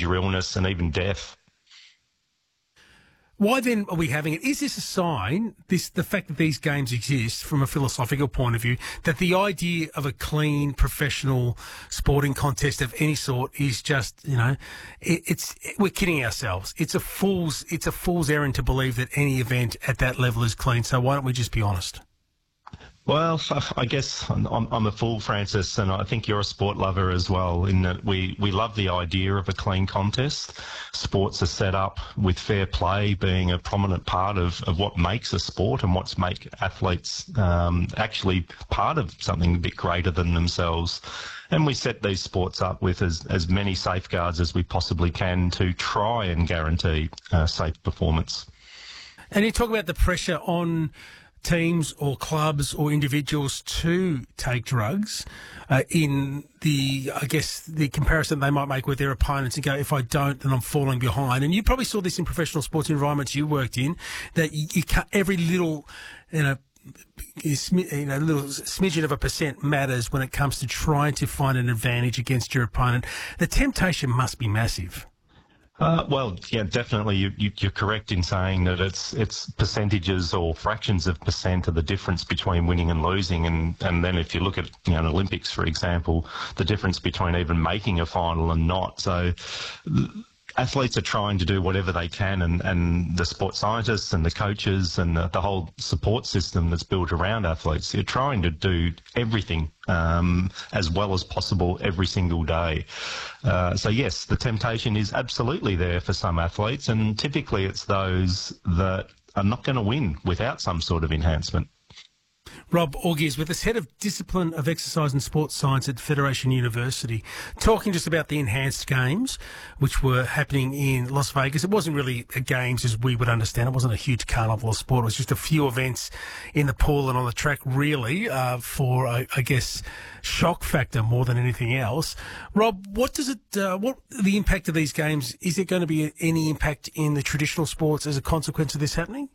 major illness and even death. Why then are we having it? Is this a sign, the fact that these games exist from a philosophical point of view, that the idea of a clean, professional sporting contest of any sort is just, we're kidding ourselves. It's a fool's errand to believe that any event at that level is clean. So why don't we just be honest? Well, I guess I'm a fool, Francis, and I think you're a sport lover as well, in that we love the idea of a clean contest. Sports are set up with fair play being a prominent part of what makes a sport and what's make athletes actually part of something a bit greater than themselves. And we set these sports up with as many safeguards as we possibly can to try and guarantee safe performance. And you talk about the pressure on teams or clubs or individuals to take drugs in the comparison they might make with their opponents and go, if I don't, then I'm falling behind. And you probably saw this in professional sports environments you worked in, that you cut every little, little smidgen of a percent matters when it comes to trying to find an advantage against your opponent. The temptation must be massive. Well, yeah, definitely. You're correct in saying that it's percentages or fractions of percent of the difference between winning and losing, and then if you look at an Olympics, for example, the difference between even making a final and not. So athletes are trying to do whatever they can, and the sports scientists and the coaches and the whole support system that's built around athletes, they're trying to do everything as well as possible every single day. So yes, the temptation is absolutely there for some athletes, and typically it's those that are not going to win without some sort of enhancement. Rob Orgi is with us, Head of Discipline of Exercise and Sports Science at Federation University, talking just about the enhanced games, which were happening in Las Vegas. It wasn't really a games as we would understand. It wasn't a huge carnival of sport. It was just a few events in the pool and on the track, really, for, I guess, shock factor more than anything else. Rob, what the impact of these games? Is there going to be any impact in the traditional sports as a consequence of this happening?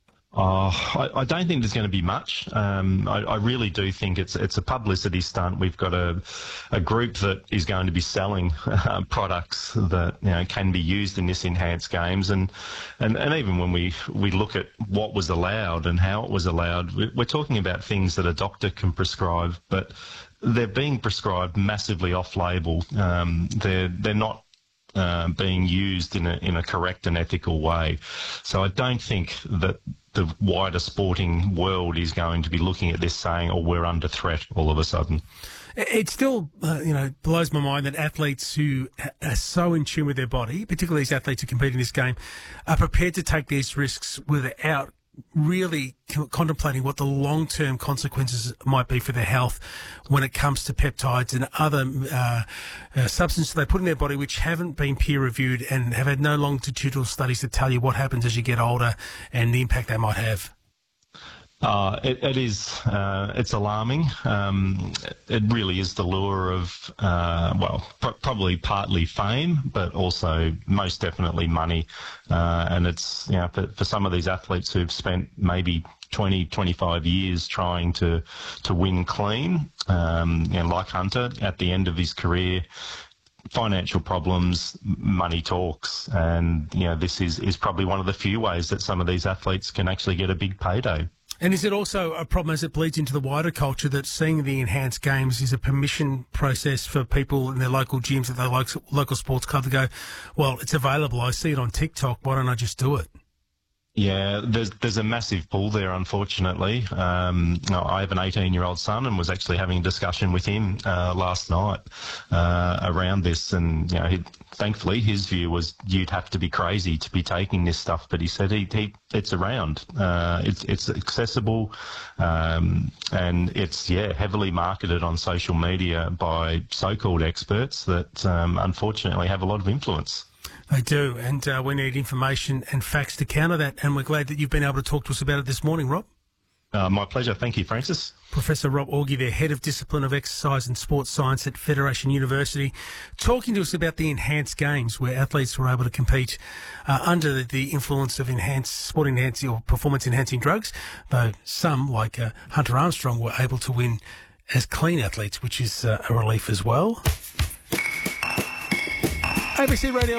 I don't think there's going to be much. I really do think it's a publicity stunt. We've got a group that is going to be selling products that can be used in this enhanced games, and even when we look at what was allowed and how it was allowed, we're talking about things that a doctor can prescribe, but they're being prescribed massively off-label. They're not being used in a correct and ethical way. So I don't think that the wider sporting world is going to be looking at this saying, oh, we're under threat all of a sudden. It still, blows my mind that athletes who are so in tune with their body, particularly these athletes who compete in this game, are prepared to take these risks without really contemplating what the long-term consequences might be for their health when it comes to peptides and other substances they put in their body which haven't been peer-reviewed and have had no longitudinal studies to tell you what happens as you get older and the impact they might have. It's alarming. It really is the lure of, probably partly fame, but also most definitely money. And it's, for some of these athletes who've spent maybe 20, 25 years trying to win clean, like Hunter, at the end of his career, financial problems, money talks. And, this is probably one of the few ways that some of these athletes can actually get a big payday. And is it also a problem as it bleeds into the wider culture that seeing the enhanced games is a permission process for people in their local gyms at their local sports club to go, well, it's available. I see it on TikTok. Why don't I just do it? Yeah, there's a massive pull there, unfortunately. I have an 18-year-old son and was actually having a discussion with him last night around this. And, thankfully his view was you'd have to be crazy to be taking this stuff. But he said it's around. It's accessible and it's, heavily marketed on social media by so-called experts that unfortunately have a lot of influence. They do, and we need information and facts to counter that, and we're glad that you've been able to talk to us about it this morning, Rob. My pleasure. Thank you, Francis. Professor Rob Orgi, there, Head of Discipline of Exercise and Sports Science at Federation University, talking to us about the enhanced games where athletes were able to compete under the influence of sport-enhancing or performance-enhancing drugs, though some, like Hunter Armstrong, were able to win as clean athletes, which is a relief as well. ABC Radio